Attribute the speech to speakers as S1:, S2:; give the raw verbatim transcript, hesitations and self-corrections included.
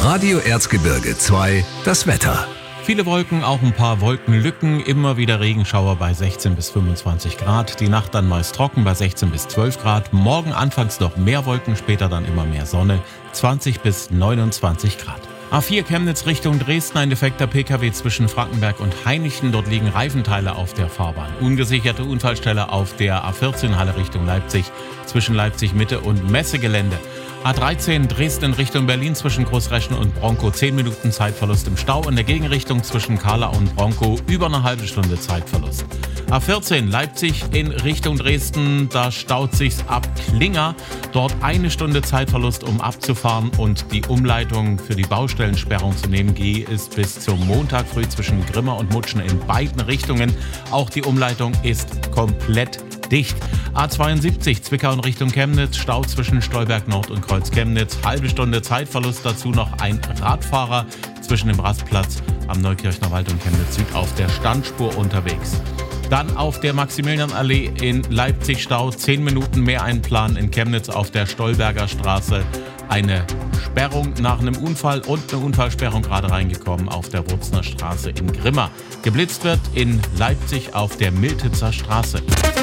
S1: Radio Erzgebirge zwei, das Wetter.
S2: Viele Wolken, auch ein paar Wolkenlücken, immer wieder Regenschauer bei sechzehn bis fünfundzwanzig Grad. Die Nacht dann meist trocken bei sechzehn bis zwölf Grad. Morgen anfangs noch mehr Wolken, später dann immer mehr Sonne, zwanzig bis neunundzwanzig Grad. A vier Chemnitz Richtung Dresden, ein defekter Pkw zwischen Frankenberg und Hainichen. Dort liegen Reifenteile auf der Fahrbahn. Ungesicherte Unfallstelle auf der A vierzehn Halle Richtung Leipzig, zwischen Leipzig Mitte und Messegelände. A dreizehn Dresden Richtung Berlin zwischen Großreschen und Bronkow, zehn Minuten Zeitverlust im Stau. In der Gegenrichtung zwischen Kahla und Bronkow über eine halbe Stunde Zeitverlust. A vierzehn Leipzig in Richtung Dresden, da staut sich's ab Klinger. Dort eine Stunde Zeitverlust, um abzufahren und die Umleitung für die Baustellensperrung zu nehmen. G ist bis zum Montag früh zwischen Grimma und Mutschen in beiden Richtungen. Auch die Umleitung ist komplett dicht. A zweiundsiebzig Zwickau in Richtung Chemnitz, Stau zwischen Stolberg Nord und Kreuz Chemnitz, halbe Stunde Zeitverlust, dazu noch ein Radfahrer zwischen dem Rastplatz am Neukirchner Wald und Chemnitz Süd auf der Standspur unterwegs. Dann auf der Maximilianallee in Leipzig Stau, zehn Minuten mehr einplanen. In Chemnitz auf der Stolberger Straße eine Sperrung nach einem Unfall und eine Unfallsperrung gerade reingekommen auf der Wurzner Straße in Grimma. Geblitzt wird in Leipzig auf der Miltitzer Straße.